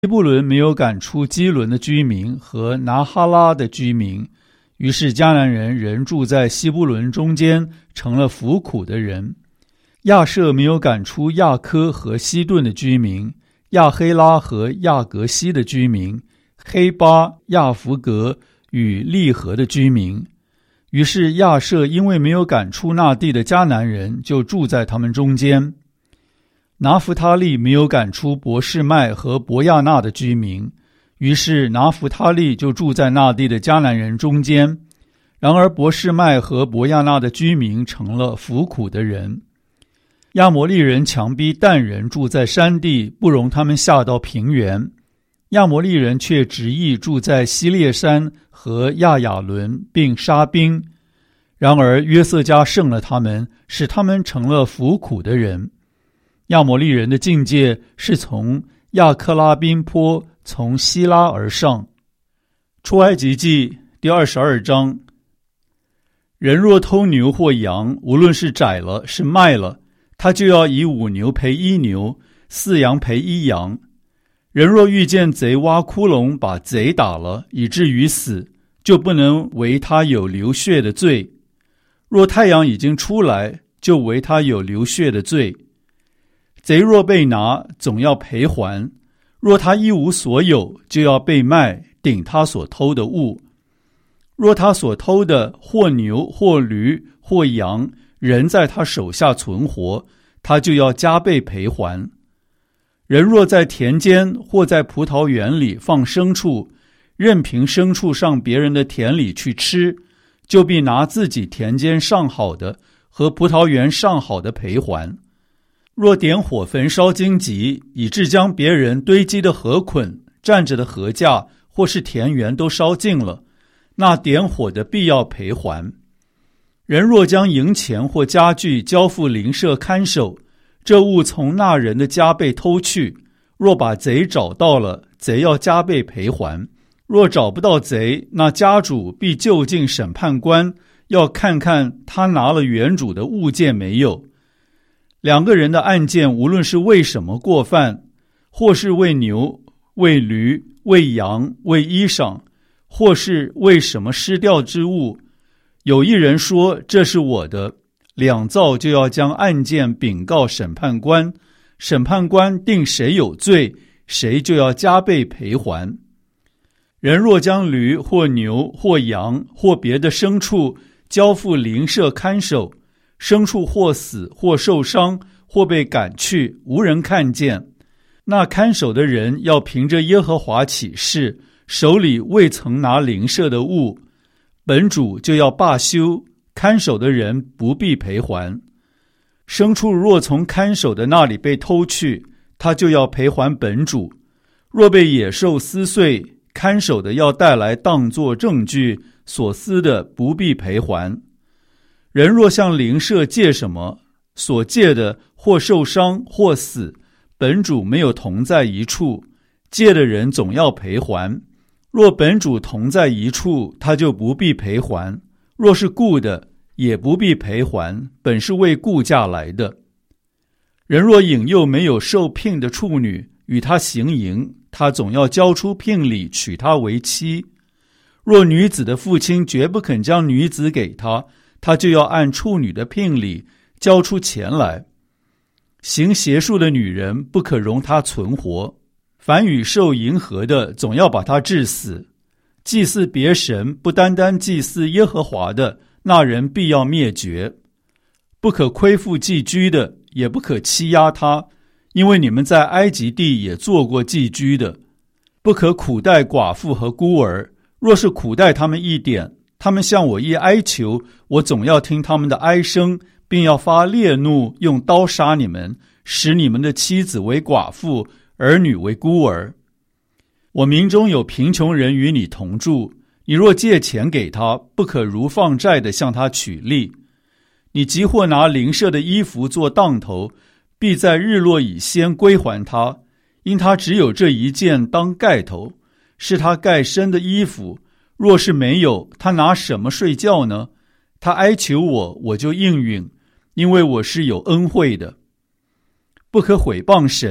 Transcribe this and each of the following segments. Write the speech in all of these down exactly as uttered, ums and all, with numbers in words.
西布伦没有赶出基伦的居民和拿哈拉的居民，于是迦南人仍住在西布伦中间，成了服苦的人。亚设没有赶出亚科和西顿的居民，亚黑拉和亚格西的居民，黑巴、亚弗格与利河的居民。于是亚设因为没有赶出那地的迦南人，就住在他们中间。拿弗他利没有赶出伯示麦和伯亚纳的居民，于是拿弗他利就住在那地的迦南人中间。然而伯示麦和伯亚纳的居民成了服苦的人。亚摩利人强逼但人住在山地，不容他们下到平原。亚摩利人却执意住在西列山和亚雅伦，并杀兵。然而约瑟家胜了他们，使他们成了服苦的人。亚摩利人的境界是从亚克拉宾坡，从希拉而上。出埃及记第二十二章。人若偷牛或羊，无论是宰了是卖了，他就要以五牛赔一牛，四羊赔一羊。人若遇见贼挖窟窿，把贼打了，以至于死，就不能为他有流血的罪。若太阳已经出来，就为他有流血的罪。贼若被拿，总要赔还；若他一无所有，就要被卖，顶他所偷的物。若他所偷的或牛或驴或羊，人在他手下存活，他就要加倍赔还。人若在田间或在葡萄园里放牲畜，任凭牲畜上别人的田里去吃，就必拿自己田间上好的和葡萄园上好的赔还。若点火焚烧荆棘，以致将别人堆积的禾捆、站着的禾架或是田园都烧尽了，那点火的必要赔还。人若将银钱或家具交付邻舍看守，这物从那人的家被偷去，若把贼找到了，贼要加倍赔还。若找不到贼，那家主必就近审判官，要看看他拿了原主的物件没有。两个人的案件，无论是为什么过犯，或是为牛、为驴、为羊、为衣裳，或是为什么失掉之物，有一人说这是我的，两造就要将案件禀告审判官，审判官定谁有罪，谁就要加倍赔还。人若将驴或牛或羊或别的牲畜交付邻舍看守，牲畜或死或受伤或被赶去，无人看见，那看守的人要凭着耶和华起誓，手里未曾拿邻舍的物，本主就要罢休，看守的人不必赔还。牲畜若从看守的那里被偷去，他就要赔还本主。若被野兽撕碎，看守的要带来当作证据，所撕的不必赔还。人若向邻舍借什么，所借的或受伤或死，本主没有同在一处，借的人总要赔还。若本主同在一处，他就不必赔还；若是雇的，也不必赔还，本是为雇价来的。人若引诱没有受聘的处女与他行淫，他总要交出聘礼娶她为妻。若女子的父亲绝不肯将女子给他，他就要按处女的聘礼交出钱来。行邪术的女人不可容她存活，凡与受淫合的，总要把她治死。祭祀别神，不单单祭祀耶和华的，那人必要灭绝。不可亏负寄居的，也不可欺压他，因为你们在埃及地也做过寄居的。不可苦待寡妇和孤儿，若是苦待他们一点，他们向我一哀求，我总要听他们的哀声，并要发烈怒，用刀杀你们，使你们的妻子为寡妇，儿女为孤儿。我民中有贫穷人与你同住，你若借钱给他，不可如放债的向他取利。你即或拿邻舍的衣服做当头，必在日落以先归还他，因他只有这一件当盖头，是他盖身的衣服。若是没有，他拿什么睡觉呢？他哀求我，我就应允，因为我是有恩惠的。不可毁谤神，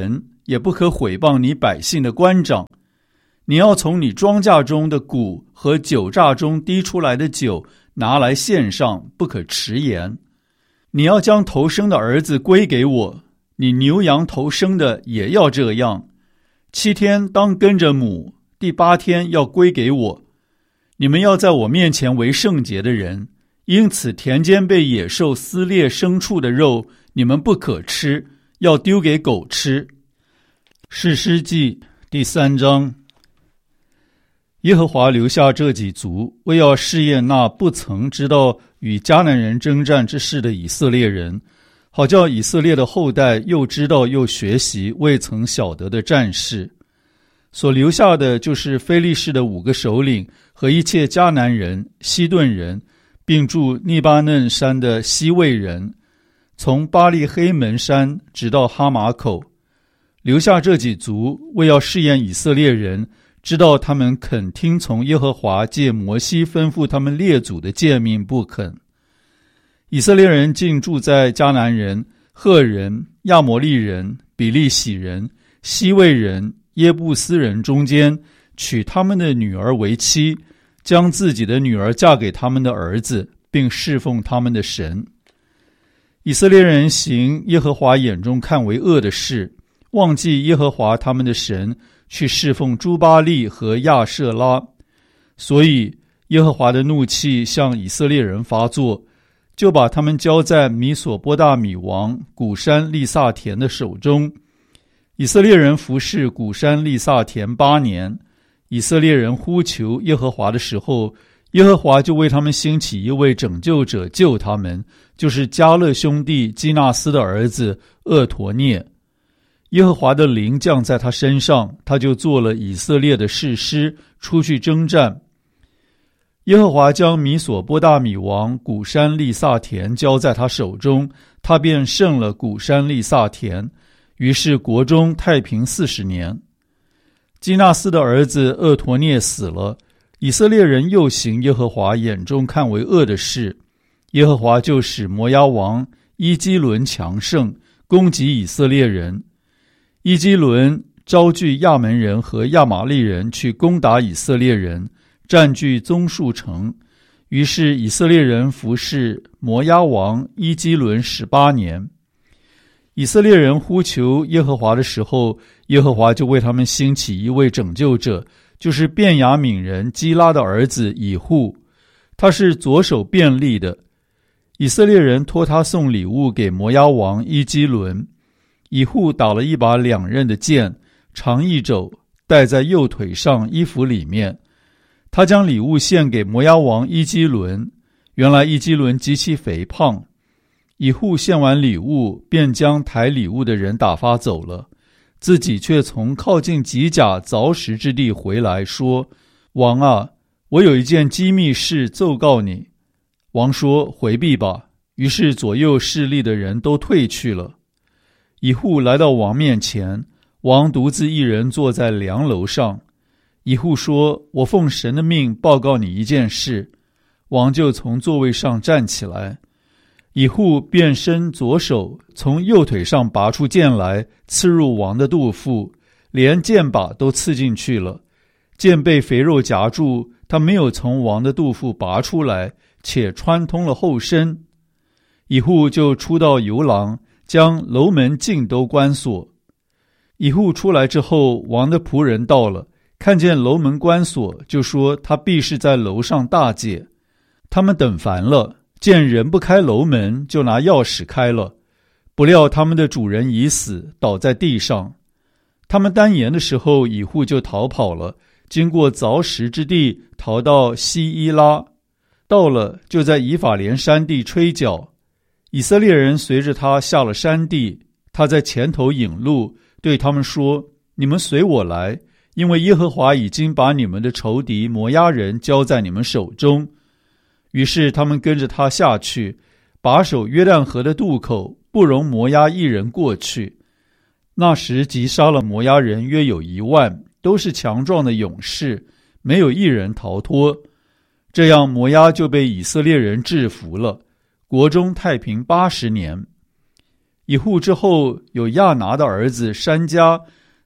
也不可毁谤你百姓的官长。你要从你庄稼中的谷和酒榨中滴出来的酒拿来献上，不可迟延。你要将头生的儿子归给我，你牛羊头生的也要这样。七天当跟着母，第八天要归给我。你们要在我面前为圣洁的人，因此田间被野兽撕裂牲畜的肉，你们不可吃，要丢给狗吃。士师记第三章。耶和华留下这几族，为要试验那不曾知道与迦南人征战之事的以色列人，好叫以色列的后代又知道又学习未曾晓得的战事。所留下的就是非利士的五个首领和一切迦南人、西顿人，并住利巴嫩山的西魏人，从巴利黑门山直到哈马口。留下这几族，为要试验以色列人，知道他们肯听从耶和华借摩西吩咐他们列祖的诫命不肯。以色列人竟住在迦南人、赫人、亚摩利人、比利洗人、西魏人、耶布斯人中间，娶他们的女儿为妻，将自己的女儿嫁给他们的儿子，并侍奉他们的神。以色列人行耶和华眼中看为恶的事，忘记耶和华他们的神，去侍奉诸巴力和亚舍拉。所以耶和华的怒气向以色列人发作，就把他们交在米索波大米王古山利萨田的手中。以色列人服侍古山利萨田八年。以色列人呼求耶和华的时候，耶和华就为他们兴起一位拯救者救他们，就是迦勒兄弟基纳斯的儿子厄陀聂。耶和华的灵降在他身上，他就做了以色列的士师，出去征战。耶和华将米索波大米王古山利萨田交在他手中，他便胜了古山利萨田。于是国中太平四十年。基纳斯的儿子厄陀聂死了，以色列人又行耶和华眼中看为恶的事，耶和华就使摩押王伊基伦强盛，攻击以色列人。伊基伦招聚亚门人和亚玛利人去攻打以色列人，占据棕树城。于是以色列人服侍摩押王伊基伦十八年。以色列人呼求耶和华的时候，耶和华就为他们兴起一位拯救者，就是便雅悯人基拉的儿子以户，他是左手便利的。以色列人托他送礼物给摩押王伊基伦。以户打了一把两刃的剑，长一肘，戴在右腿上衣服里面。他将礼物献给摩押王伊基伦。原来伊基伦极其肥胖。以户献完礼物，便将抬礼物的人打发走了，自己却从靠近吉甲凿石之地回来，说：王啊，我有一件机密事奏告你。王说：回避吧。于是左右势力的人都退去了。以户来到王面前，王独自一人坐在梁楼上。以户说：我奉神的命报告你一件事。王就从座位上站起来。以户便伸左手，从右腿上拔出剑来，刺入王的肚腹，连剑把都刺进去了。剑被肥肉夹住，他没有从王的肚腹拔出来，且穿通了后身。以户就出到游廊，将楼门尽都关锁。以户出来之后，王的仆人到了，看见楼门关锁，就说他必是在楼上大戒。他们等烦了，见人不开楼门，就拿钥匙开了。不料他们的主人已死，倒在地上。他们单言的时候，以户就逃跑了，经过凿石之地，逃到西伊拉。到了，就在以法莲山地吹角。以色列人随着他下了山地，他在前头引路，对他们说：你们随我来，因为耶和华已经把你们的仇敌摩押人交在你们手中。于是他们跟着他下去，把守约旦河的渡口，不容摩押一人过去。那时击杀了摩押人约有一万，都是强壮的勇士，没有一人逃脱。这样摩押就被以色列人制服了。国中太平八十年。以户之后有亚拿的儿子珊迦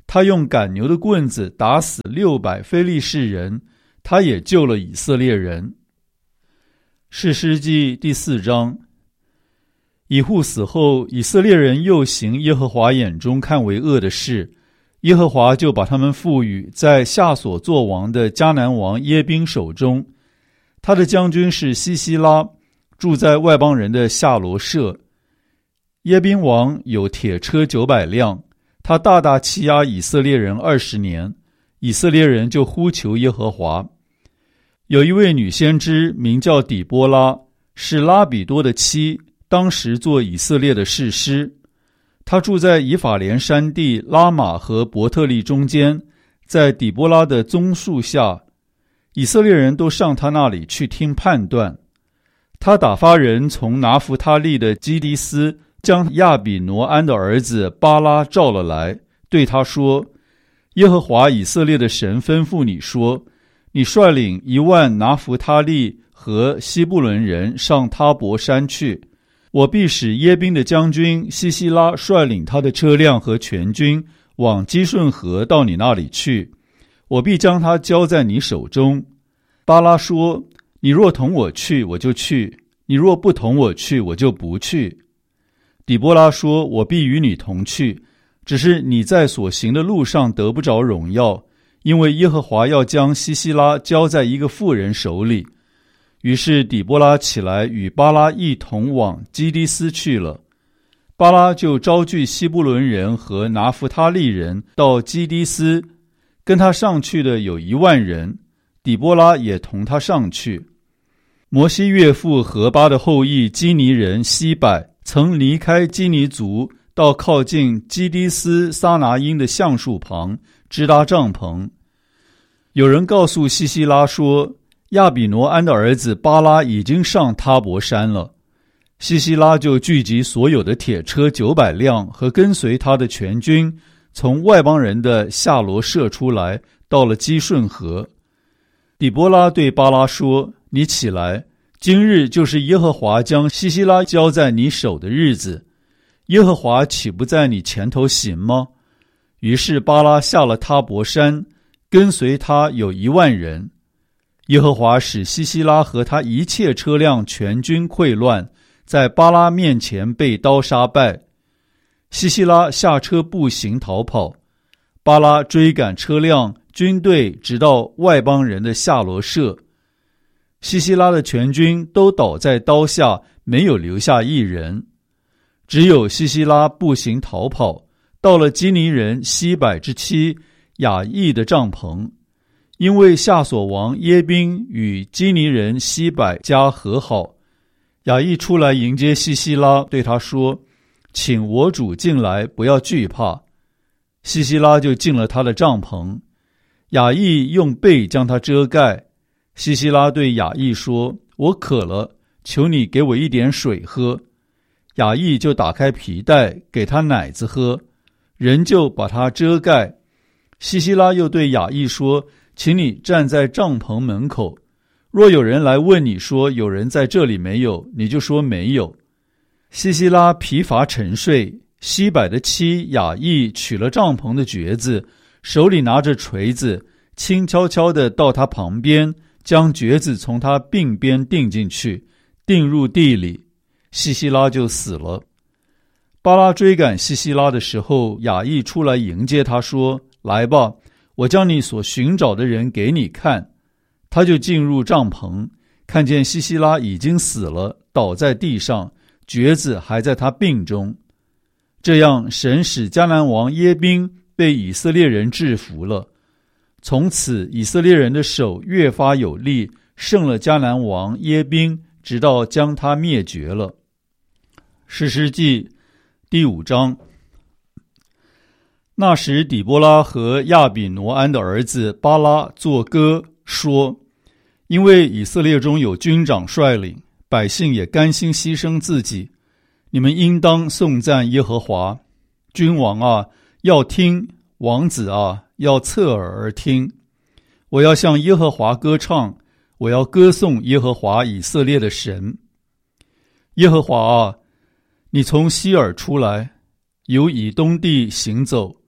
他用赶牛的棍子打死六百非利士人，他也救了以色列人。士师记第四章。以户死后，以色列人又行耶和华眼中看为恶的事，耶和华就把他们赋予在夏所作王的迦南王耶宾手中。他的将军是西西拉，住在外邦人的夏罗舍。耶宾王有铁车九百辆，他大大欺压以色列人二十年，以色列人就呼求耶和华。有一位女先知名叫底波拉，是拉比多的妻，当时做以色列的士师。她住在以法莲山地拉玛和伯特利中间，在底波拉的棕树下，以色列人都上她那里去听判断。她打发人从拿弗他利的基迪斯将亚比挪安的儿子巴拉召了来，对他说：耶和华以色列的神吩咐你说，你率领一万拿弗他利和西布伦人上他伯山去，我必使耶宾的将军西西拉率领他的车辆和全军往基顺河到你那里去，我必将他交在你手中。巴拉说：你若同我去，我就去；你若不同我去，我就不去。底波拉说：我必与你同去，只是你在所行的路上得不着荣耀，因为耶和华要将西西拉交在一个妇人手里。于是底波拉起来与巴拉一同往基迪斯去了。巴拉就招聚西布伦人和拿弗他利人到基迪斯，跟他上去的有一万人，底波拉也同他上去。摩西岳父何巴的后裔基尼人西百曾离开基尼族，到靠近基迪斯撒拿因的橡树旁支搭帐篷。有人告诉西西拉说，亚比挪安的儿子巴拉已经上他伯山了。西西拉就聚集所有的铁车九百辆和跟随他的全军，从外邦人的夏罗舍出来，到了基顺河。底波拉对巴拉说：你起来，今日就是耶和华将西西拉交在你手的日子，耶和华岂不在你前头行吗？于是巴拉下了他伯山，跟随他有一万人。耶和华使西西拉和他一切车辆全军溃乱，在巴拉面前被刀杀败。西西拉下车步行逃跑，巴拉追赶车辆军队，直到外邦人的夏罗舍。西西拉的全军都倒在刀下，没有留下一人。只有西西拉步行逃跑，到了基尼人西百之妻雅意的帐篷，因为夏所王耶宾与基尼人西百家和好。雅意出来迎接西西拉，对他说：请我主进来，不要惧怕。西西拉就进了他的帐篷，雅意用被将他遮盖。西西拉对雅意说：我渴了，求你给我一点水喝。雅意就打开皮带，给他奶子喝，人就把他遮盖。西西拉又对雅意说：请你站在帐篷门口，若有人来问你说有人在这里没有，你就说没有。西西拉疲乏沉睡，西百的妻雅意取了帐篷的橛子，手里拿着锤子，轻悄悄地到他旁边，将橛子从他鬓边钉进去，钉入地里，西西拉就死了。巴拉追赶西西拉的时候，雅意出来迎接他说：来吧，我将你所寻找的人给你看。他就进入帐篷，看见西西拉已经死了，倒在地上，橛子还在他鬓中。这样，神使迦南王耶宾被以色列人制服了。从此，以色列人的手越发有力，胜了迦南王耶宾，直到将他灭绝了。士师记第五章。那时底波拉和亚比挪安的儿子巴拉作歌说：因为以色列中有军长率领，百姓也甘心牺牲自己，你们应当颂赞耶和华。君王啊，要听；王子啊，要侧耳而听。我要向耶和华歌唱，我要歌颂耶和华以色列的神。耶和华啊，你从西珥出来，由以东地行走，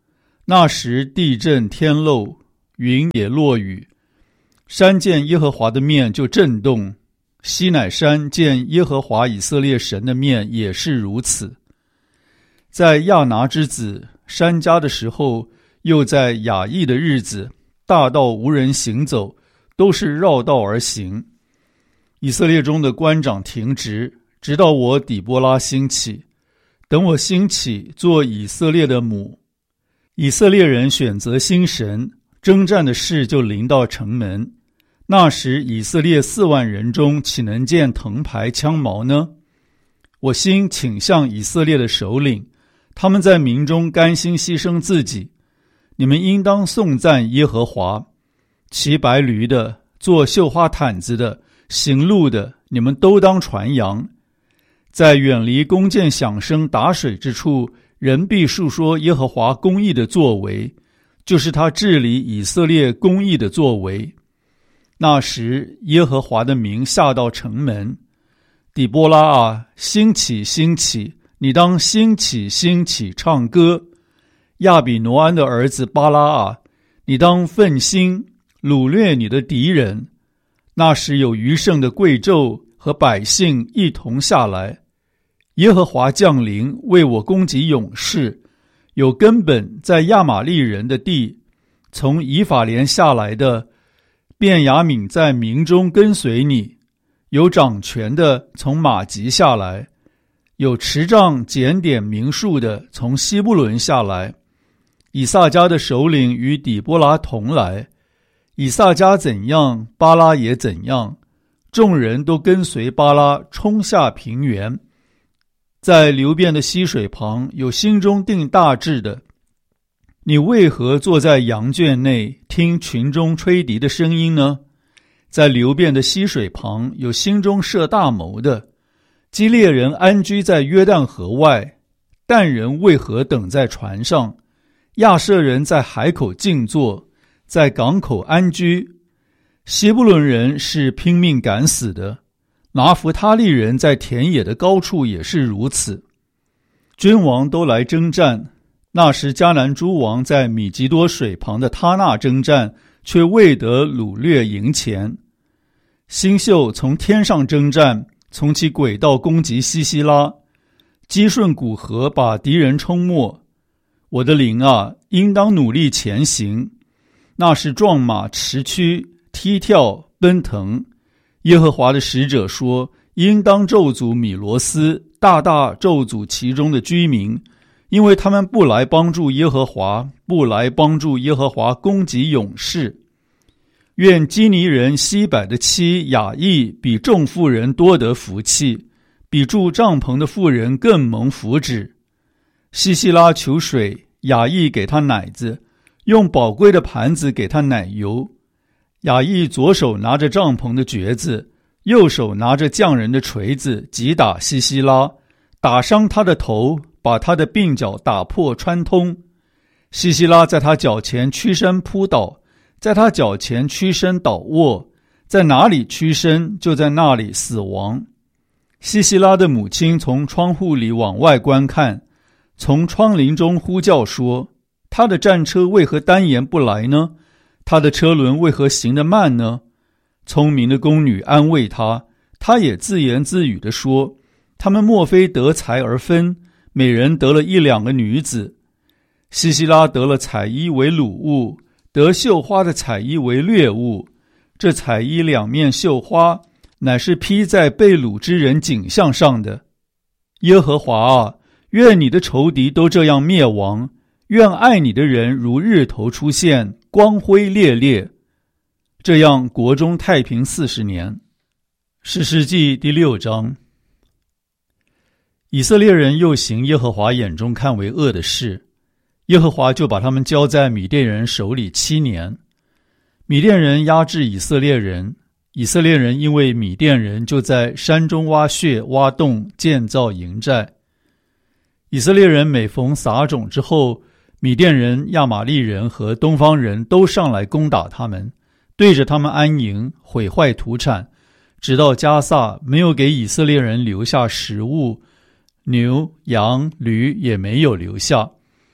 那时地震天漏，云也落雨，山见耶和华的面就震动，西乃山见耶和华以色列神的面也是如此。在亚拿之子珊迦的时候，又在雅亿的日子，大道无人行走，都是绕道而行。以色列中的官长停职，直到我底波拉兴起。等我兴起，做以色列的母。以色列人选择新神，征战的事就临到城门。那时以色列四万人中，岂能见藤牌枪矛呢？我心倾向以色列的首领，他们在民中甘心牺牲自己。你们应当颂赞耶和华。骑白驴的，做绣花毯子的，行路的，你们都当传扬。在远离弓箭响声打水之处，人必述说耶和华公义的作为，就是他治理以色列公义的作为。那时耶和华的名下到城门。底波拉啊，兴起兴起，你当兴起兴起唱歌。亚比挪安的儿子巴拉啊，你当奋心掳掠你的敌人。那时有余剩的贵胄和百姓一同下来。耶和华降临，为我攻击勇士。有根本在亚玛利人的地，从以法莲下来的便雅悯在民中跟随你。有掌权的从马吉下来，有持杖检点民数的从西布伦下来。以萨迦的首领与底波拉同来，以萨迦怎样，巴拉也怎样。众人都跟随巴拉冲下平原。在流变的溪水旁，有心中定大志的。你为何坐在羊圈内，听群中吹笛的声音呢？在流变的溪水旁，有心中设大谋的。基列人安居在约旦河外，但人为何等在船上？亚设人在海口静坐，在港口安居。希布伦人是拼命赶死的，拿弗他利人在田野的高处也是如此。君王都来征战，那时迦南诸王在米吉多水旁的他那征战，却未得掳掠营前。星宿从天上征战，从其轨道攻击西西拉，基顺古河把敌人冲没。我的灵啊，应当努力前行。那是壮马驰驱，踢跳奔腾。耶和华的使者说，应当咒诅米罗斯，大大咒诅其中的居民，因为他们不来帮助耶和华，不来帮助耶和华攻击勇士。愿基尼人西柏的妻雅亿比众妇人多得福气，比住帐篷的妇人更蒙福祉。西西拉求水，雅亿给他奶子，用宝贵的盘子给他奶油。雅亿左手拿着帐篷的橛子，右手拿着匠人的锤子，击打西西拉，打伤他的头，把他的鬓角打破穿通。西西拉在他脚前屈身扑倒，在他脚前屈身倒卧，在哪里屈身，就在那里死亡。西西拉的母亲从窗户里往外观看，从窗棂中呼叫说，他的战车为何单言不来呢？他的车轮为何行得慢呢？聪明的宫女安慰他，他也自言自语地说，他们莫非得财而分，每人得了一两个女子。西西拉得了彩衣为掳物，得绣花的彩衣为掠物。这彩衣两面绣花，乃是披在被掳之人颈项上的。耶和华啊，愿你的仇敌都这样灭亡，愿爱你的人如日头出现，光辉烈烈。这样国中太平四十年。士师记第六章。以色列人又行耶和华眼中看为恶的事，耶和华就把他们交在米甸人手里七年。米甸人压制以色列人，以色列人因为米甸人，就在山中挖穴挖洞，建造营寨。以色列人每逢撒种之后，米甸人、亚玛利人和东方人都上来攻打他们，对着他们安营，毁坏土产，直到加萨，没有给以色列人留下食物，牛、羊、驴也没有留下。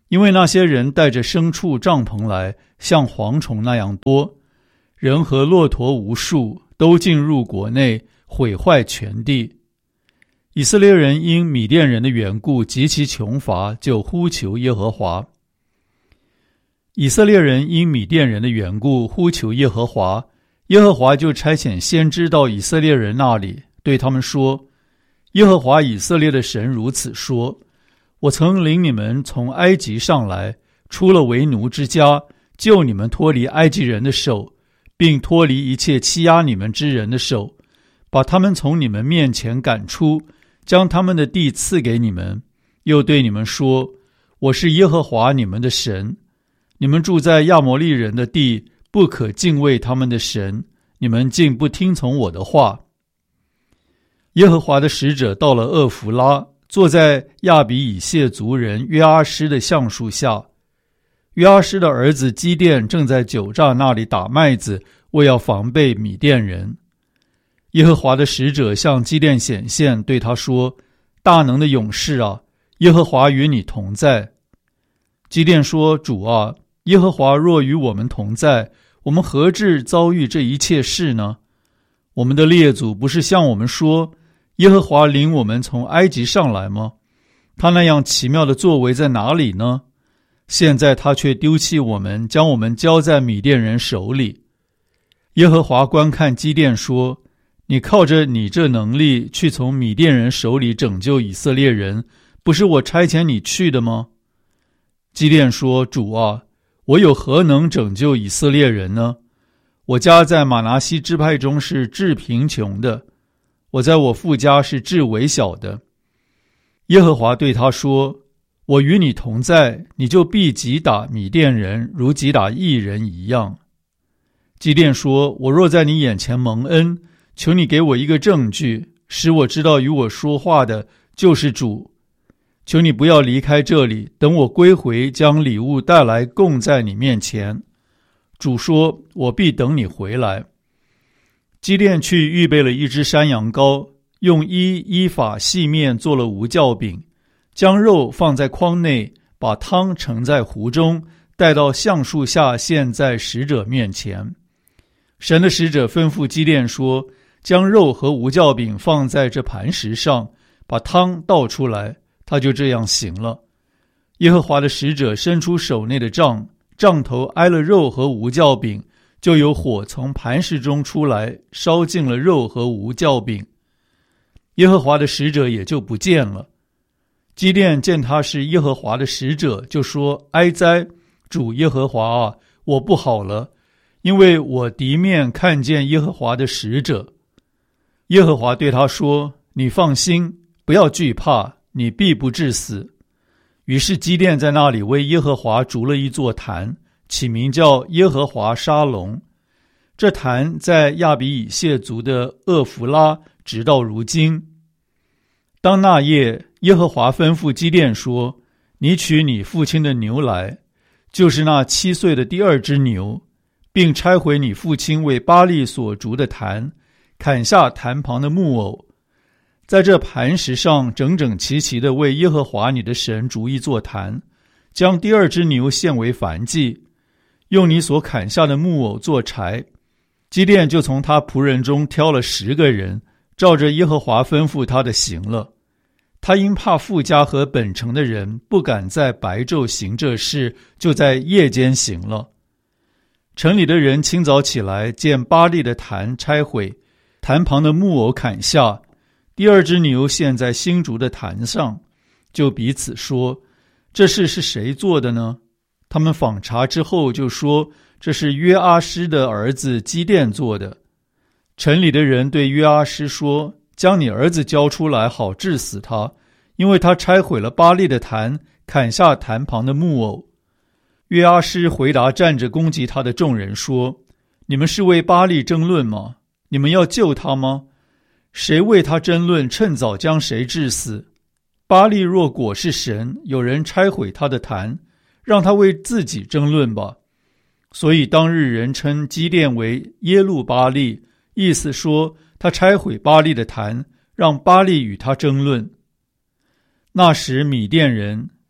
因为那些人带着牲畜帐篷来，像蝗虫那样多，人和骆驼无数，都进入国内，毁坏全地。以色列人因米甸人的缘故极其穷乏，就呼求耶和华。以色列人因米甸人的缘故呼求耶和华，耶和华就差遣先知到以色列人那里，对他们说：耶和华以色列的神如此说，我曾领你们从埃及上来，出了为奴之家，救你们脱离埃及人的手，并脱离一切欺压你们之人的手，把他们从你们面前赶出，将他们的地赐给你们，又对你们说：我是耶和华你们的神，你们住在亚摩利人的地，不可敬畏他们的神，你们竟不听从我的话。耶和华的使者到了厄弗拉，坐在亚比以谢族人约阿施的橡树下。约阿施的儿子基甸正在酒榨那里打麦子，为要防备米甸人。耶和华的使者向基甸显现，对他说：大能的勇士啊，耶和华与你同在。基甸说：主啊，耶和华若与我们同在，我们何至遭遇这一切事呢？我们的列祖不是向我们说，耶和华领我们从埃及上来吗？他那样奇妙的作为在哪里呢？现在他却丢弃我们，将我们交在米甸人手里。耶和华观看基甸说：你靠着你这能力去从米甸人手里拯救以色列人，不是我差遣你去的吗？基甸说：主啊，我有何能拯救以色列人呢？我家在玛拿西支派中是至贫穷的，我在我父家是至微小的。耶和华对他说：我与你同在，你就必击打米甸人，如击打义人一样。基甸说：我若在你眼前蒙恩，求你给我一个证据，使我知道与我说话的就是主。求你不要离开这里，等我归回，将礼物带来供在你面前。主说：我必等你回来。基甸去预备了一只山羊羔，用衣依法细面做了无酵饼，将肉放在筐内，把汤盛在壶中，带到橡树下献在使者面前。神的使者吩咐基甸说：将肉和无酵饼放在这磐石上，把汤倒出来。他就这样行了。耶和华的使者伸出手内的杖，杖头挨了肉和无酵饼，就有火从磐石中出来，烧尽了肉和无酵饼。耶和华的使者也就不见了。基甸见他是耶和华的使者，就说：哀哉，主耶和华啊，我不好了，因为我敌面看见耶和华的使者。耶和华对他说：你放心，不要惧怕，你必不致死。于是基甸在那里为耶和华筑了一座坛，起名叫耶和华沙龙。这坛在亚比以谢族的厄弗拉，直到如今。当那夜，耶和华吩咐基甸说：你取你父亲的牛来，就是那七岁的第二只牛，并拆毁你父亲为巴力所筑的坛，砍下坛旁的木偶，在这磐石上整整齐齐地为耶和华你的神筑一座坛，将第二只牛献为燔祭，用你所砍下的木偶做柴。基甸就从他仆人中挑了十个人，照着耶和华吩咐他的行了。他因怕富家和本城的人，不敢在白昼行这事，就在夜间行了。城里的人清早起来，见巴力的坛拆毁，坛旁的木偶砍下，第二只牛献在新筑的坛上，就彼此说：这事是谁做的呢？他们访查之后就说：这是约阿施的儿子基甸做的。城里的人对约阿施说：将你儿子交出来，好治死他，因为他拆毁了巴力的坛，砍下坛旁的木偶。约阿施回答站着攻击他的众人说：你们是为巴力争论吗？你们要救他吗？谁为他争论，趁早将谁治死。巴力若果是神，有人拆毁他的坛，让他为自己争论吧。所以当日人称基甸为耶路巴力，意思说他拆毁巴力的坛，让巴力与他争论。那时米甸人、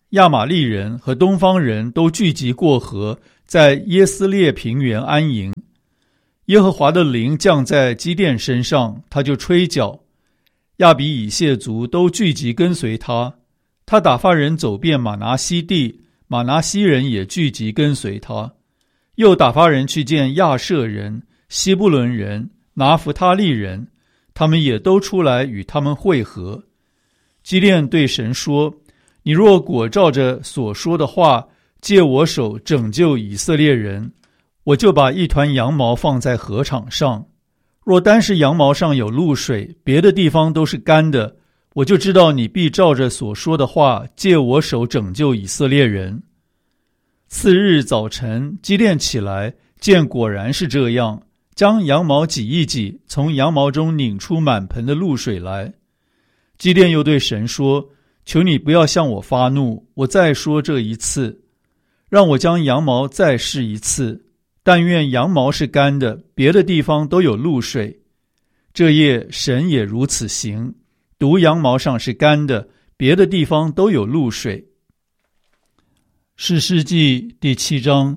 亚玛力人和东方人都聚集过河，在耶斯列平原安营。耶和华的灵降在基甸身上，他就吹角。亚比以谢族都聚集跟随他，他打发人走遍马拿西地，马拿西人也聚集跟随他。又打发人去见亚舍人、西布伦人、拿弗他利人，他们也都出来与他们会合。基甸对神说：你若果照着所说的话，借我手拯救以色列人，我就把一团羊毛放在禾场上。若单是羊毛上有露水，别的地方都是干的，我就知道你必照着所说的话，借我手拯救以色列人。次日早晨，基甸起来，见果然是这样，将羊毛挤一挤，从羊毛中拧出满盆的露水来。基甸又对神说：求你不要向我发怒，我再说这一次，让我将羊毛再试一次，但愿羊毛是干的，别的地方都有露水。这夜神也如此行，独羊毛上是干的，别的地方都有露水。士师记第七章。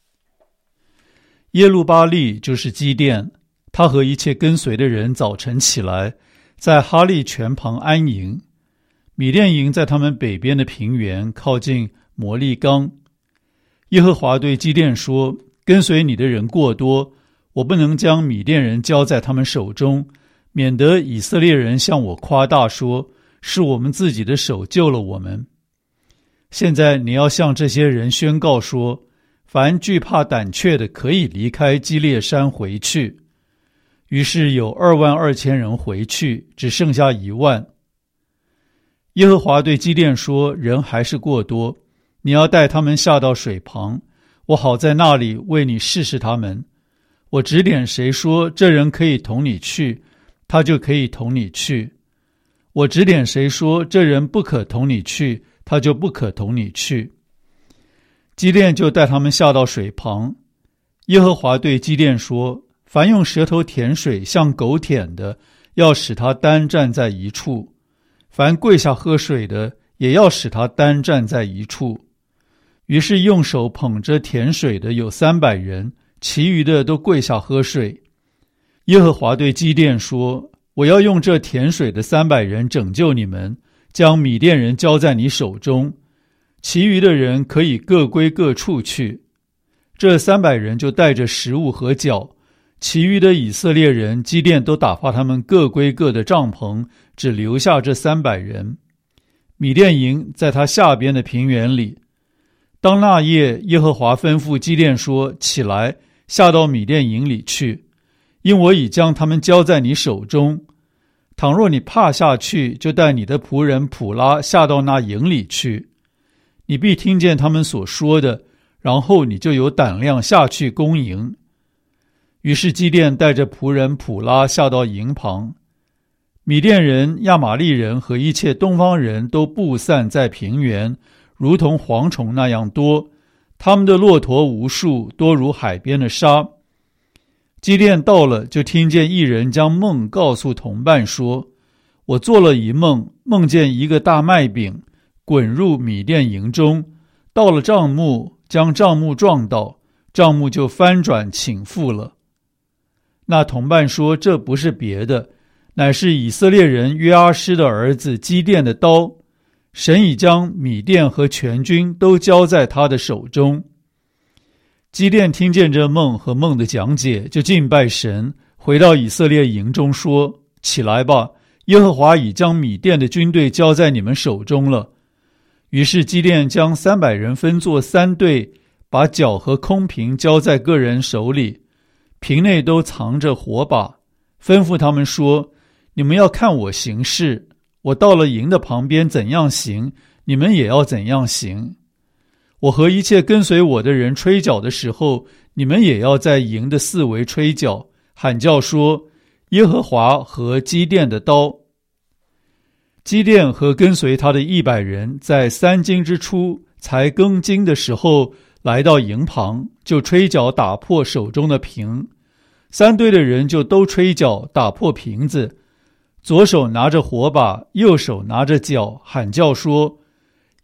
耶路巴利就是基甸，他和一切跟随的人早晨起来，在哈利泉旁安营。米甸营在他们北边的平原，靠近摩利冈。耶和华对基甸说：跟随你的人过多，我不能将米甸人交在他们手中，免得以色列人向我夸大说，是我们自己的手救了我们。现在你要向这些人宣告说，凡惧怕胆怯的可以离开基列山回去。于是有二万二千人回去，只剩下一万。耶和华对基甸说：人还是过多，你要带他们下到水旁，我好在那里为你试试他们。我指点谁说这人可以同你去，他就可以同你去；我指点谁说这人不可同你去，他就不可同你去。基甸就带他们下到水旁。耶和华对基甸说：凡用舌头舔水像狗舔的，要使他单站在一处；凡跪下喝水的，也要使他单站在一处。于是用手捧着舔水的有三百人，其余的都跪下喝水。耶和华对基甸说：我要用这舔水的三百人拯救你们，将米甸人交在你手中，其余的人可以各归各处去。这三百人就带着食物和角，其余的以色列人基甸都打发他们各归各的帐篷，只留下这三百人。米甸营在他下边的平原里。当那夜，耶和华吩咐基甸说：起来，下到米甸营里去，因我已将他们交在你手中。倘若你怕下去，就带你的仆人普拉下到那营里去，你必听见他们所说的，然后你就有胆量下去攻营。于是基甸带着仆人普拉下到营旁，米甸人、亚玛力人和一切东方人都布散在平原，如同蝗虫那样多，他们的骆驼无数，多如海边的沙。基甸到了，就听见一人将梦告诉同伴说：我做了一梦，梦见一个大麦饼滚入米甸营中，到了帐幕，将帐幕撞倒，帐幕就翻转倾覆了。那同伴说：这不是别的，乃是以色列人约阿施的儿子基甸的刀，神已将米甸和全军都交在他的手中。基甸听见这梦和梦的讲解，就敬拜神，回到以色列营中说：起来吧，耶和华已将米甸的军队交在你们手中了。于是基甸将三百人分作三队，把角和空瓶交在个人手里，瓶内都藏着火把，吩咐他们说：你们要看我行事，我到了营的旁边怎样行，你们也要怎样行。我和一切跟随我的人吹角的时候，你们也要在营的四围吹角，喊叫说：耶和华和基甸的刀。基甸和跟随他的一百人，在三更之初才更经的时候，来到营旁，就吹角打破手中的瓶。三队的人就都吹角打破瓶子，左手拿着火把，右手拿着角，喊叫说：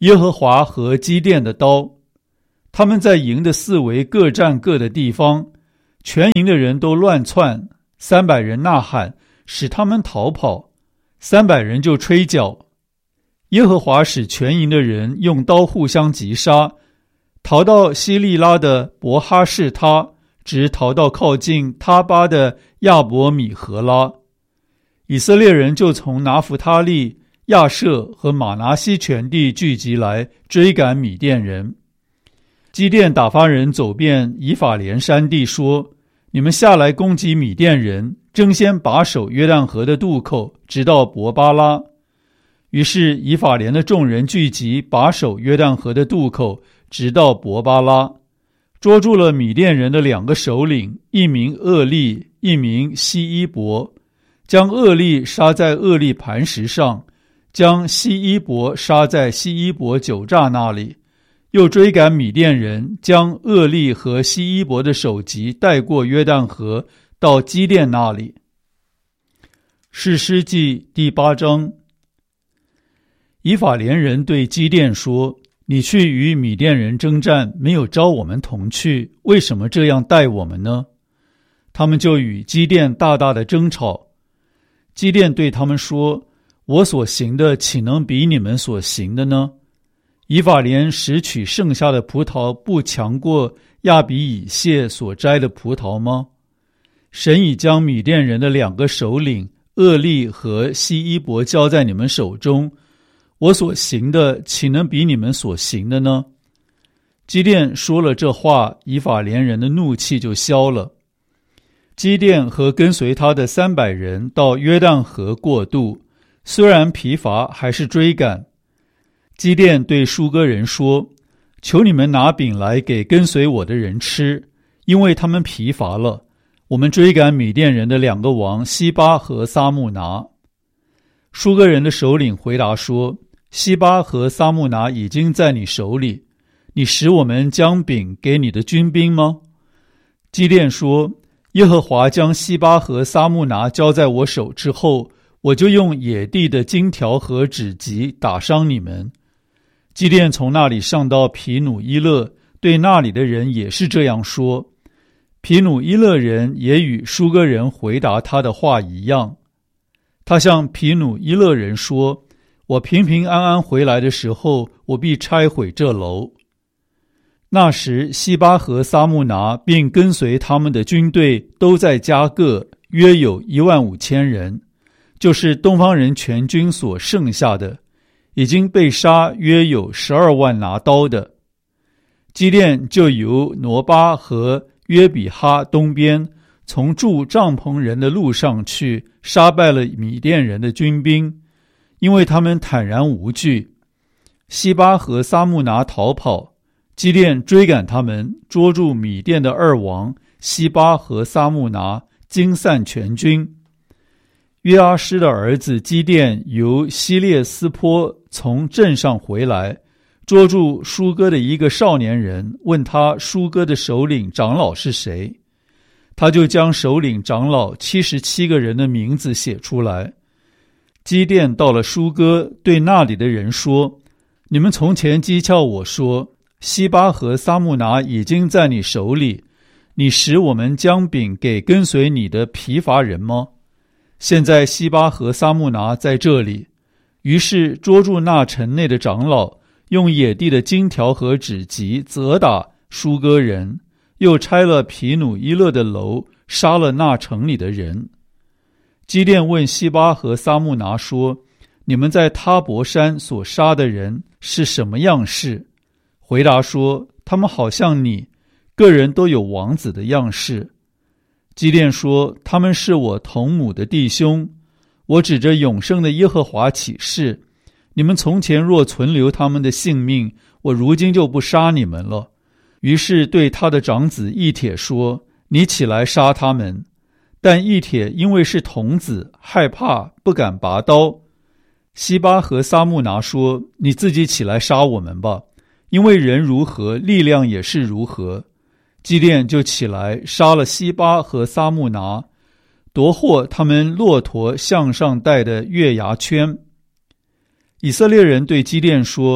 耶和华和基甸的刀。他们在营的四围各占各的地方，全营的人都乱窜，三百人呐喊，使他们逃跑，三百人就吹角。耶和华使全营的人用刀互相击杀，逃到希利拉的伯哈士他，直逃到靠近他巴的亚伯米荷拉。以色列人就从拿弗他利、亚舍和玛拿西全地聚集来追赶米甸人。基甸打发人走遍以法莲山地，说：你们下来攻击米甸人，争先把守约旦河的渡口，直到伯巴拉。于是以法莲的众人聚集，把守约旦河的渡口，直到伯巴拉，捉住了米甸人的两个首领，一名厄利，一名希伊伯，将厄利杀在厄利磐石上，将希伊伯杀在希伊伯酒榨那里，又追赶米甸人，将厄利和希伊伯的首级带过约旦河，到基甸那里。士师记第八章。以法莲人对基甸说：你去与米甸人征战，没有召我们同去，为什么这样待我们呢？他们就与基甸大大的争吵。基甸对他们说：我所行的岂能比你们所行的呢？以法莲拾取剩下的葡萄，不强过亚比以谢所摘的葡萄吗？神已将米甸人的两个首领厄利和希伊伯交在你们手中，我所行的岂能比你们所行的呢？基甸说了这话，以法莲人的怒气就消了。基甸和跟随他的三百人到约旦河过渡，虽然疲乏，还是追赶。基甸对疏割人说：求你们拿饼来给跟随我的人吃，因为他们疲乏了。我们追赶米甸人的两个王西巴和撒木拿。疏割人的首领回答说：西巴和撒木拿已经在你手里，你使我们将饼给你的军兵吗？基甸说：耶和华将西巴和撒木拿交在我手之后，我就用野地的荆条和指棘打伤你们。基甸从那里上到皮努伊勒，对那里的人也是这样说。皮努伊勒人也与疏割人回答他的话一样。他向皮努伊勒人说：我平平安安回来的时候，我必拆毁这楼。那时西巴和撒木拿并跟随他们的军队都在加各，约有一万五千人，就是东方人全军所剩下的，已经被杀约有十二万拿刀的。基甸就由挪巴和约比哈东边，从住帐篷人的路上去，杀败了米甸人的军兵，因为他们坦然无惧。西巴和撒木拿逃跑，基甸追赶他们，捉住米甸的二王西巴和撒木拿，惊散全军。约阿施的儿子基甸由希列斯坡从镇上回来，捉住疏割的一个少年人，问他疏割的首领长老是谁。他就将首领长老七十七个人的名字写出来。基甸到了疏割，对那里的人说：你们从前讥诮我说，西巴和撒木拿已经在你手里，你使我们将饼给跟随你的疲乏人吗？现在西巴和撒木拿在这里。于是捉住那城内的长老，用野地的荆条和指棘责打疏割人，又拆了皮努伊勒的楼，杀了那城里的人。基甸问西巴和撒木拿说：你们在他伯山所杀的人是什么样式？回答说：他们好像你，个人都有王子的样式。基甸说：他们是我同母的弟兄，我指着永生的耶和华起誓，你们从前若存留他们的性命，我如今就不杀你们了。于是对他的长子以帖说：你起来杀他们。但以帖因为是童子，害怕，不敢拔刀。西巴和撒木拿说：你自己起来杀我们吧，因为人如何，力量也是如何。基甸就起来杀了西巴和撒木拿，夺获他们骆驼项上带的月牙圈。以色列人对基甸说：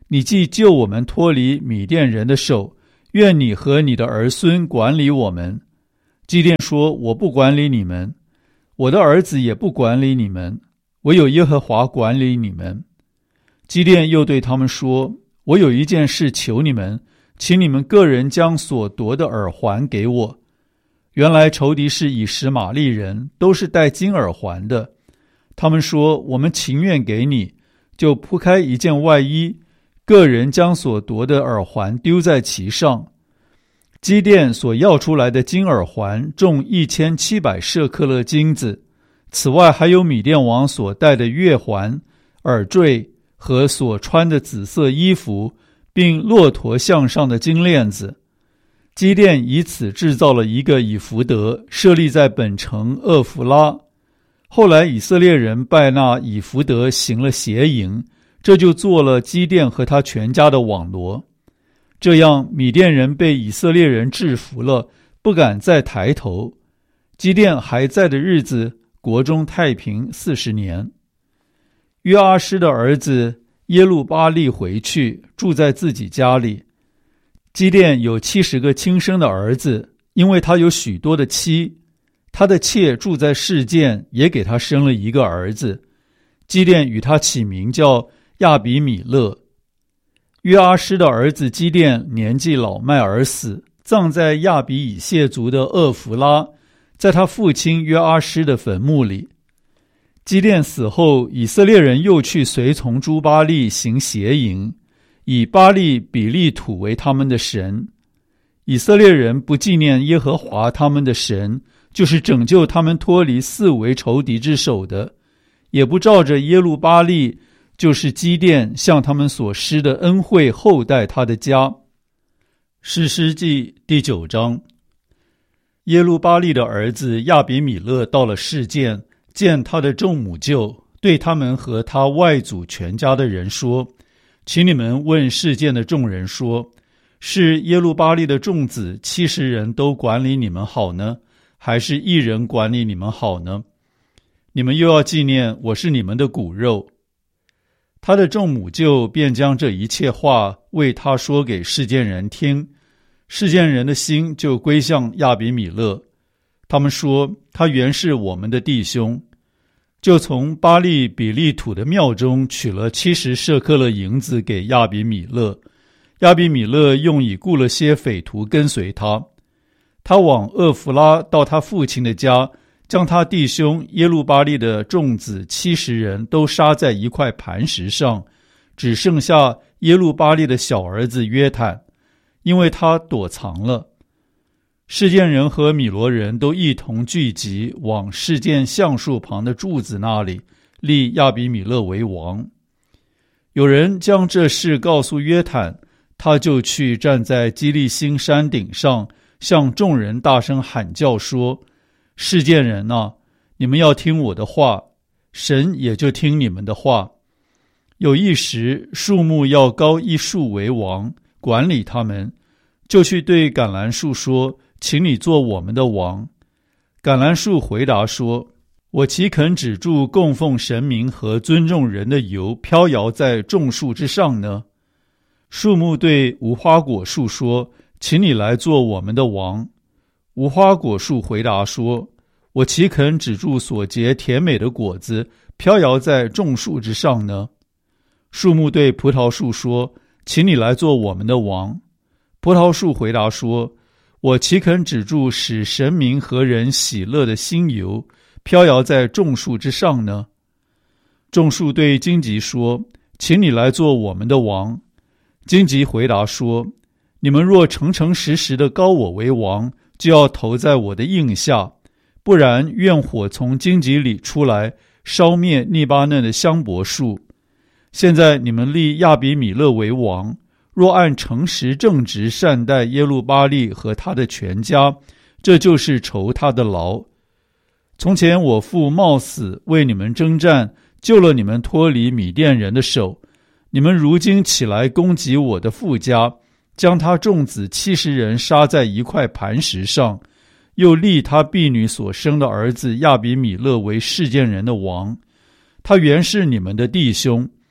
你既救我们脱离米甸人的手，愿你和你的儿孙管理我们。基甸说，我不管理你们，我的儿子也不管理你们，唯有耶和华管理你们。基甸又对他们说，我有一件事求你们，请你们个人将所夺的耳环给我。原来仇敌是以实玛利人，都是戴金耳环的。他们说，我们情愿给你，就铺开一件外衣，个人将所夺的耳环丢在其上。基甸所要出来的金耳环重一千七百舍克勒金子，此外还有米甸王所戴的月环、耳坠和所穿的紫色衣服，并骆驼项上的金链子。基甸以此制造了一个以弗得，设立在本城厄弗拉。后来以色列人拜那以弗得行了邪淫，这就做了基甸和他全家的网罗。这样米甸人被以色列人制服了，不敢再抬头。基甸还在的日子，国中太平四十年。约阿施的儿子耶路巴力回去，住在自己家里。基甸有七十个亲生的儿子，因为他有许多的妻。他的妾住在示剑，也给他生了一个儿子。基甸与他起名叫亚比米勒。约阿施的儿子基甸年纪老迈而死，葬在亚比以谢族的厄弗拉，在他父亲约阿施的坟墓里。基甸死后，以色列人又去随从诸巴力行邪淫，以巴力比利土为他们的神。以色列人不纪念耶和华他们的神，就是拯救他们脱离四围仇敌之手的，也不照着耶路巴力，就是基甸向他们所施的恩惠厚待他的家。士师记第九章。耶路巴力的儿子亚比米勒到了示剑，见他的众母舅，对他们和他外祖全家的人说，请你们问示剑的众人说，是耶路巴力的众子七十人都管理你们好呢，还是一人管理你们好呢？你们又要纪念我是你们的骨肉。他的众母舅便将这一切话为他说给示剑人听，示剑人的心就归向亚比米勒。他们说，他原是我们的弟兄，就从巴力比利土的庙中取了七十舍克勒银子给亚比米勒。亚比米勒用以雇了些匪徒跟随他。他往厄弗拉到他父亲的家，将他弟兄耶路巴力的众子七十人都杀在一块磐石上，只剩下耶路巴力的小儿子约坦，因为他躲藏了。示剑人和米罗人都一同聚集，往示剑橡树旁的柱子那里立亚比米勒为王。有人将这事告诉约坦，他就去站在基利心山顶上，向众人大声喊叫说，示剑人啊，你们要听我的话，神也就听你们的话。有一时，树木要高一树为王，管理他们，就去对橄榄树说，请你做我们的王。橄榄树回答说，我岂肯止住供奉神明和尊重人的油飘摇在众树之上呢？树木对无花果树说，请你来做我们的王。无花果树回答说，我岂肯止住所结甜美的果子飘摇在众树之上呢？树木对葡萄树说，请你来做我们的王。葡萄树回答说，我岂肯止住使神明和人喜乐的新油飘摇在众树之上呢？众树对荆棘说，请你来做我们的王。荆棘回答说，你们若诚诚实实的膏我为王，就要投在我的印下，不然愿火从荆棘里出来，烧灭利巴嫩的香柏树。现在你们立亚比米勒为王，若按诚实正直善待耶路巴力和他的全家，这就是酬他的劳。从前我父冒死为你们征战，救了你们脱离米甸人的手，你们如今起来攻击我的父家，将他众子七十人杀在一块磐石上，又立他婢女所生的儿子亚比米勒为示剑人的王。他原是你们的弟兄，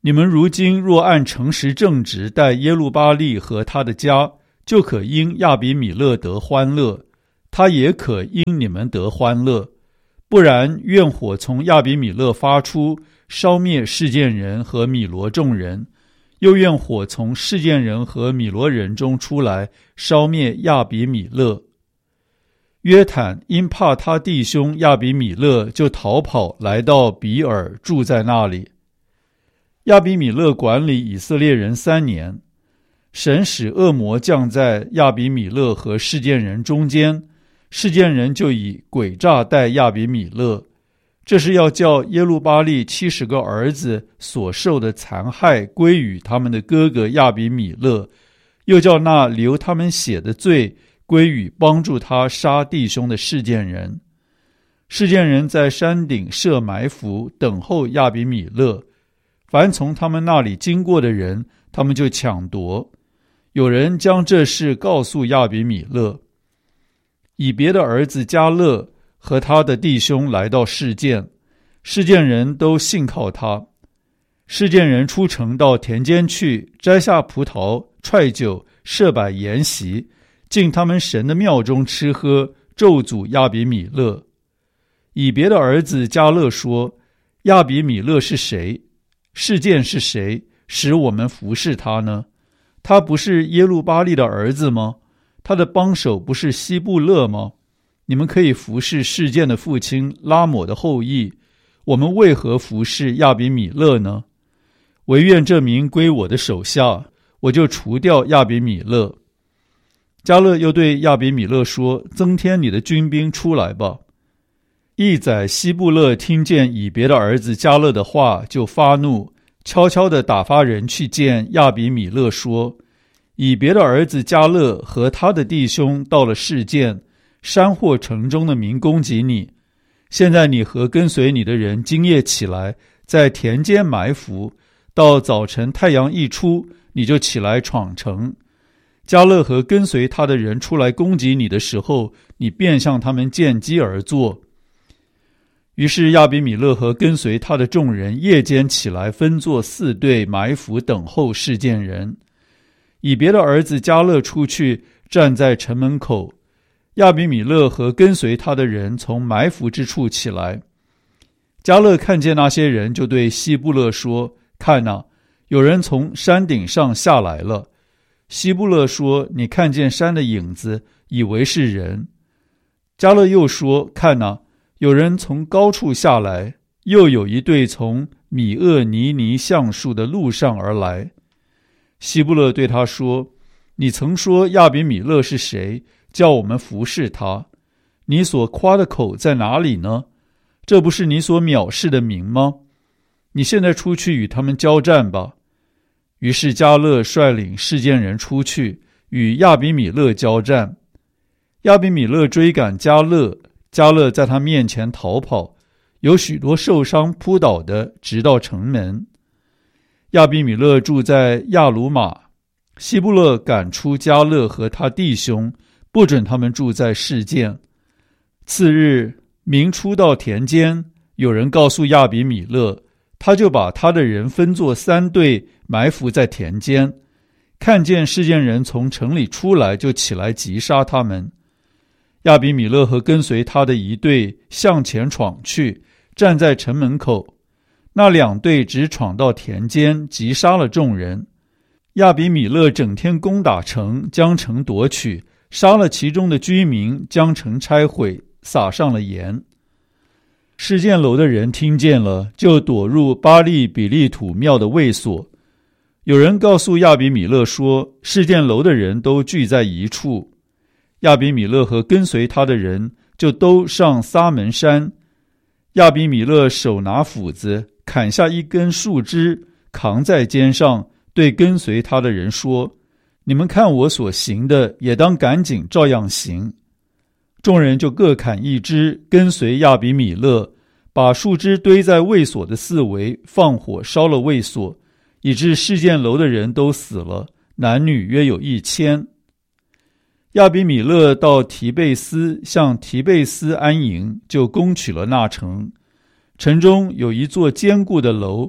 你们如今若按诚实正直待耶路巴力和他的家，就可因亚比米勒得欢乐，他也可因你们得欢乐。不然，愿火从亚比米勒发出，烧灭示剑人和米罗众人，又愿火从示剑人和米罗人中出来，烧灭亚比米勒。约坦因怕他弟兄亚比米勒，就逃跑来到比尔，住在那里。亚比米勒管理以色列人三年，神使恶魔降在亚比米勒和示剑人中间，示剑人就以诡诈待亚比米勒，这是要叫耶路巴力七十个儿子所受的残害归于他们的哥哥亚比米勒，又叫那流他们血的罪归于帮助他杀弟兄的示剑人。示剑人在山顶设埋伏，等候亚比米勒，凡从他们那里经过的人，他们就抢夺。有人将这事告诉亚比米勒，以别的儿子迦勒和他的弟兄来到示剑，示剑人都信靠他。示剑人出城到田间去，摘下葡萄、踹酒，设摆筵席，进他们神的庙中吃喝，咒诅亚比米勒。以别的儿子迦勒说，亚比米勒是谁？示剑是谁，使我们服侍他呢？他不是耶路巴力的儿子吗？他的帮手不是希布勒吗？你们可以服侍示剑的父亲拉抹的后裔，我们为何服侍亚比米勒呢？惟愿这民归我的手下，我就除掉亚比米勒。迦勒又对亚比米勒说，增添你的军兵出来吧。义宰希布勒听见以别的儿子迦勒的话，就发怒，悄悄地打发人去见亚比米勒说，以别的儿子迦勒和他的弟兄到了示剑，山或城中的民攻击你。现在你和跟随你的人今夜起来，在田间埋伏，到早晨太阳一出，你就起来闯城。迦勒和跟随他的人出来攻击你的时候，你便向他们见机而坐。于是亚比米勒和跟随他的众人夜间起来，分作四队，埋伏等候示剑人。以别的儿子迦勒出去，站在城门口。亚比米勒和跟随他的人从埋伏之处起来。迦勒看见那些人，就对希布勒说，看哪，有人从山顶上下来了。希布勒说，你看见山的影子，以为是人。迦勒又说，看哪，有人从高处下来，又有一队从米厄尼尼橡树的路上而来。希布勒对他说，你曾说亚比米勒是谁，叫我们服侍他？你所夸的口在哪里呢？这不是你所藐视的名吗？你现在出去与他们交战吧。于是迦勒率领示剑人出去，与亚比米勒交战。亚比米勒追赶迦勒，迦勒在他面前逃跑，有许多受伤扑倒的，直到城门。亚比米勒住在亚鲁玛，希布勒赶出迦勒和他弟兄，不准他们住在示剑。次日，民出到田间，有人告诉亚比米勒，他就把他的人分作三队，埋伏在田间。看见示剑人从城里出来，就起来击杀他们。亚比米勒和跟随他的一队向前闯去，站在城门口。那两队只闯到田间，击杀了众人。亚比米勒整天攻打城，将城夺取，杀了其中的居民，将城拆毁，撒上了盐。示剑楼的人听见了，就躲入巴利比利土庙的卫所。有人告诉亚比米勒说，示剑楼的人都聚在一处。亚比米勒和跟随他的人就都上撒门山。亚比米勒手拿斧子，砍下一根树枝，扛在肩上，对跟随他的人说，你们看我所行的，也当赶紧照样行。众人就各砍一枝，跟随亚比米勒，把树枝堆在卫所的四围，放火烧了卫所，以致示剑楼的人都死了，男女约有一千。亚比米勒到提贝斯，向提贝斯安营，就攻取了那城。城中有一座坚固的楼，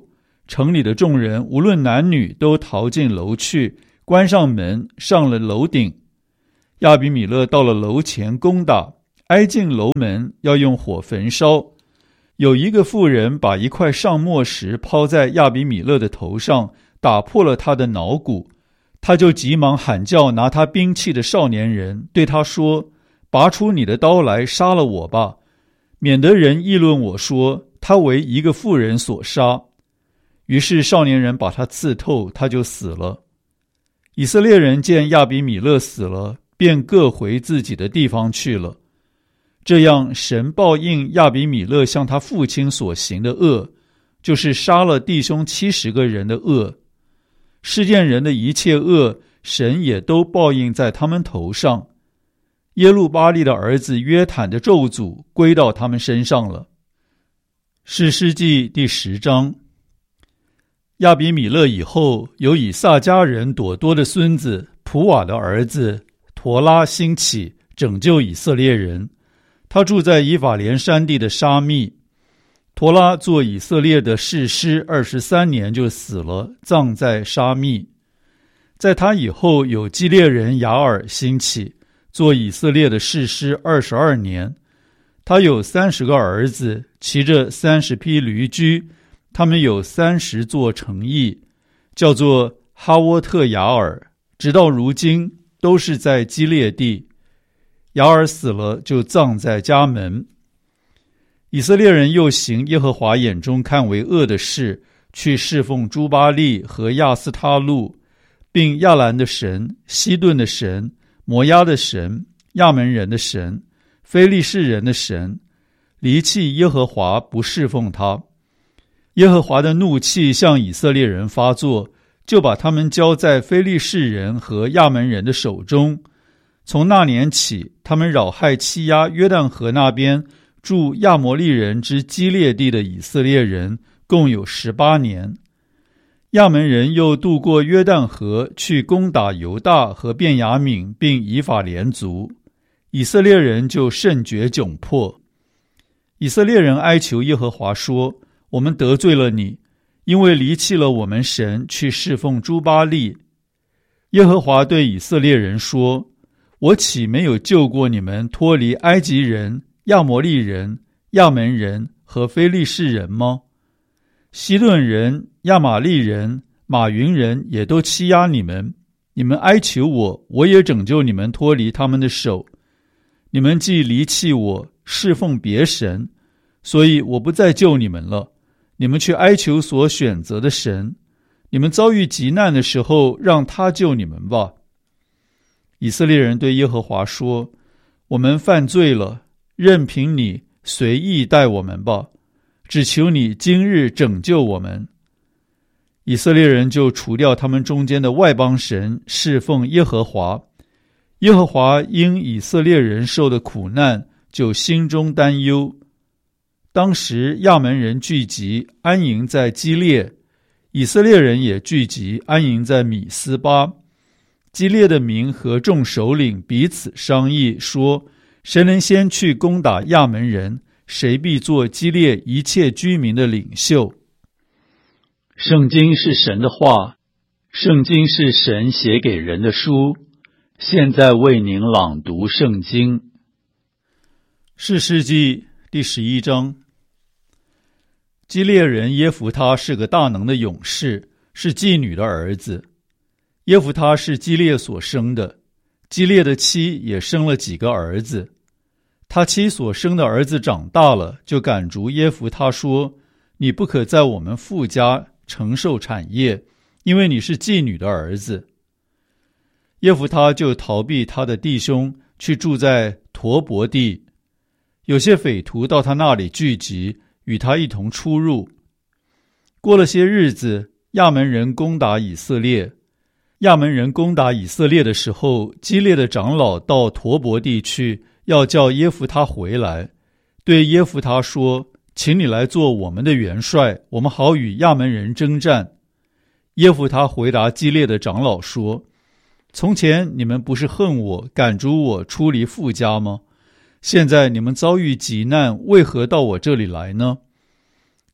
城里的众人无论男女都逃进楼去，关上门，上了楼顶。亚比米勒到了楼前攻打，挨近楼门，要用火焚烧。有一个妇人把一块上磨石抛在亚比米勒的头上，打破了他的脑骨。他就急忙喊叫拿他兵器的少年人，对他说：拔出你的刀来，杀了我吧，免得人议论我说他为一个妇人所杀。于是少年人把他刺透，他就死了。以色列人见亚比米勒死了，便各回自己的地方去了。这样神报应亚比米勒向他父亲所行的恶，就是杀了弟兄七十个人的恶。世间人的一切恶，神也都报应在他们头上。耶路巴利的儿子约坦的咒诅归到他们身上了。士师记第十章。亚比米勒以后，有以撒家人朵多的孙子普瓦的儿子陀拉兴起，拯救以色列人。他住在以法莲山地的沙密。陀拉做以色列的士师二十三年就死了，葬在沙密。在他以后，有基列人雅尔兴起，做以色列的士师二十二年。他有三十个儿子，骑着三十匹驴驹，他们有三十座城邑，叫做哈沃特雅尔，直到如今都是在基列地。雅尔死了，就葬在家门。以色列人又行耶和华眼中看为恶的事，去侍奉朱巴利和亚斯他路，并亚兰的神、西顿的神、摩押的神、亚门人的神、非利士人的神，离弃耶和华，不侍奉他。耶和华的怒气向以色列人发作，就把他们交在非利士人和亚门人的手中。从那年起，他们扰害欺压约旦河那边住亚摩利人之基列地的以色列人，共有十八年。亚门人又渡过约旦河，去攻打犹大和便雅悯，并以法莲族。以色列人就甚觉窘迫。以色列人哀求耶和华说：我们得罪了你，因为离弃了我们神，去侍奉朱巴利。耶和华对以色列人说：我岂没有救过你们脱离埃及人、亚摩利人、亚门人和非利士人吗？西顿人、亚玛利人、马云人也都欺压你们，你们哀求我，我也拯救你们脱离他们的手。你们既离弃我，侍奉别神，所以我不再救你们了。你们去哀求所选择的神，你们遭遇急难的时候，让他救你们吧。以色列人对耶和华说：我们犯罪了，任凭你随意待我们吧，只求你今日拯救我们。以色列人就除掉他们中间的外邦神，侍奉耶和华。耶和华因以色列人受的苦难，就心中担忧。当时亚门人聚集，安营在基列，以色列人也聚集，安营在米斯巴。基列的民和众首领彼此商议，说：谁能先去攻打亚门人，谁必做基列一切居民的领袖。圣经是神的话，圣经是神写给人的书。现在为您朗读圣经。士师记第十一章。基列人耶弗他是个大能的勇士，是妓女的儿子。耶弗他是基列所生的，基列的妻也生了几个儿子。他妻所生的儿子长大了，就赶逐耶弗他说：你不可在我们父家承受产业，因为你是妓女的儿子。耶弗他就逃避他的弟兄，去住在陀伯地。有些匪徒到他那里聚集，与他一同出入。过了些日子，亚门人攻打以色列。亚门人攻打以色列的时候，基列的长老到陀伯地去，要叫耶弗他回来，对耶弗他说：请你来做我们的元帅，我们好与亚门人征战。耶弗他回答基列的长老说：从前你们不是恨我，赶逐我出离父家吗？现在你们遭遇急难，为何到我这里来呢？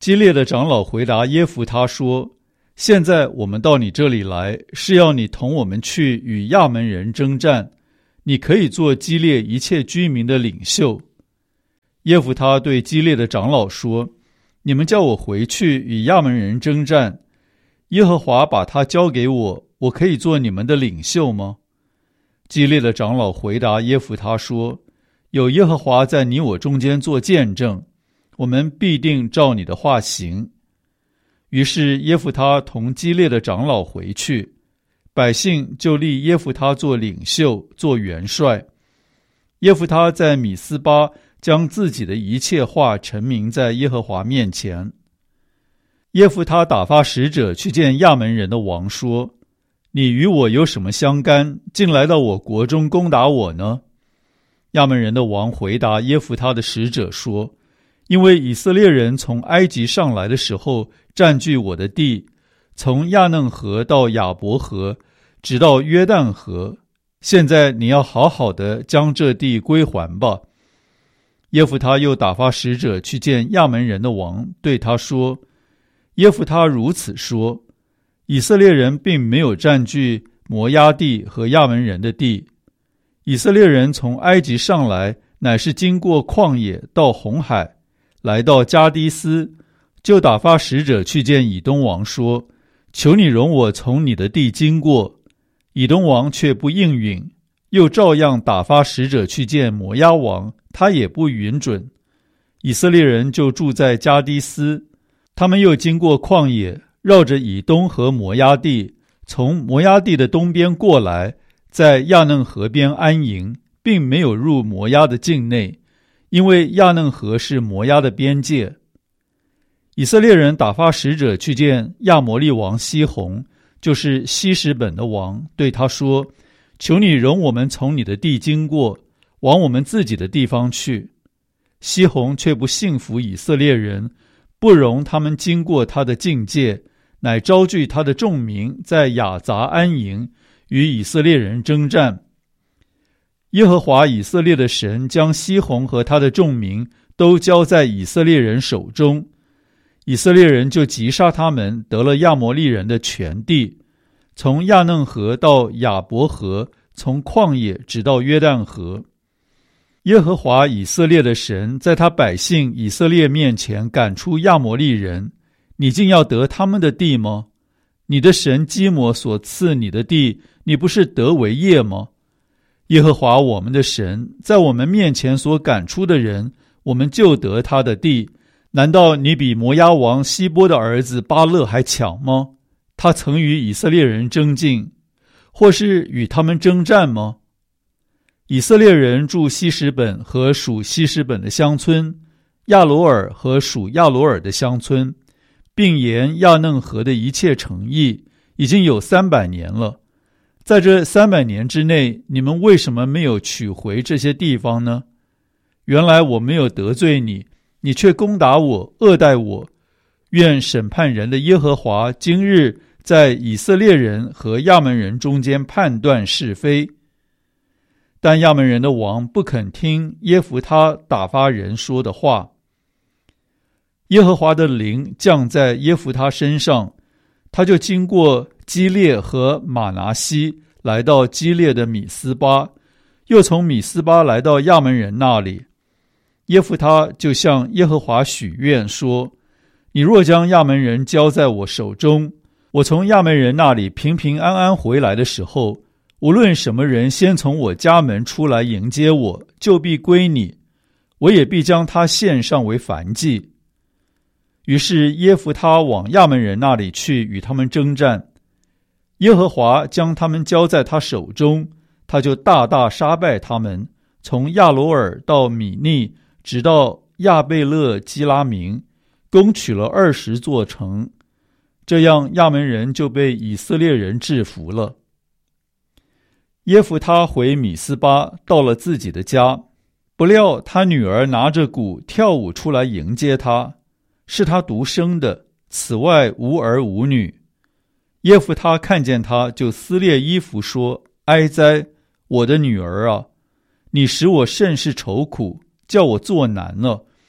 基列的长老回答耶弗他说，现在我们到你这里来，是要你同我们去与亚门人征战，你可以做基列一切居民的领袖。耶弗他对基列的长老说，你们叫我回去与亚门人征战，耶和华把他交给我，我可以做你们的领袖吗？基列的长老回答耶弗他说，有耶和华在你我中间做见证，我们必定照你的话行。于是耶弗他同基列的长老回去，百姓就立耶弗他做领袖，做元帅。耶弗他在米斯巴将自己的一切话陈明在耶和华面前。耶弗他打发使者去见亚门人的王说，你与我有什么相干，竟来到我国中攻打我呢？亚门人的王回答耶弗他的使者说，因为以色列人从埃及上来的时候占据我的地，从亚嫩河到亚伯河，直到约旦河，现在你要好好的将这地归还吧。耶弗他又打发使者去见亚门人的王，对他说，耶弗他如此说，以色列人并没有占据摩押地和亚门人的地，以色列人从埃及上来，乃是经过旷野到红海，来到加低斯，就打发使者去见以东王说，求你容我从你的地经过。以东王却不应允，又照样打发使者去见摩押王，他也不允准。以色列人就住在加低斯，他们又经过旷野，绕着以东和摩押地，从摩押地的东边过来，在亚嫩河边安营，并没有入摩押的境内，因为亚嫩河是摩押的边界。以色列人打发使者去见亚摩利王西宏，就是希实本的王，对他说，求你容我们从你的地经过，往我们自己的地方去。西宏却不信服以色列人，不容他们经过他的境界，乃招聚他的众民，在亚杂安营，与以色列人征战。耶和华以色列的神将西宏和他的众民都交在以色列人手中，以色列人就击杀他们，得了亚摩利人的全地，从亚嫩河到亚伯河，从旷野直到约旦河。耶和华以色列的神在他百姓以色列面前赶出亚摩利人，你竟要得他们的地吗？你的神基摩所赐你的地，你不是得为业吗？耶和华我们的神在我们面前所赶出的人，我们就得他的地。难道你比摩押王希波的儿子巴勒还强吗？他曾与以色列人争竞，或是与他们征战吗？以色列人住希实本和属希实本的乡村，亚罗尔和属亚罗尔的乡村，并沿亚嫩河的一切城邑，已经有三百年了。在这三百年之内，你们为什么没有取回这些地方呢？原来我没有得罪你，你却攻打我，恶待我。愿审判人的耶和华今日在以色列人和亚门人中间判断是非。但亚门人的王不肯听耶弗他打发人说的话。耶和华的灵降在耶弗他身上，他就经过基列和玛拿西，来到基列的米斯巴，又从米斯巴来到亚门人那里。耶弗他就向耶和华许愿说，你若将亚门人交在我手中，我从亚门人那里平平安安回来的时候，无论什么人先从我家门出来迎接我，就必归你，我也必将他献上为燔祭。于是耶弗他往亚门人那里去，与他们征战。耶和华将他们交在他手中，他就大大杀败他们，从亚罗尔到米利，直到亚贝勒基拉明，攻取了二十座城。这样亚门人就被以色列人制服了。耶弗他回米斯巴，到了自己的家，不料他女儿拿着鼓跳舞出来迎接他，是他独生的，此外无儿无女。耶弗他看见他，就撕裂衣服说，哀哉，我的女儿啊，你使我甚是愁苦，叫我作难了，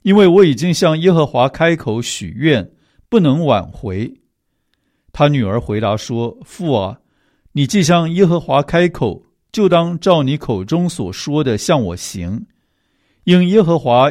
因为我已经向耶和华开口许愿，不能挽回。”他女儿回答说：“父啊，你既向耶和华开口，就当照你口中所说的向我行。因耶和华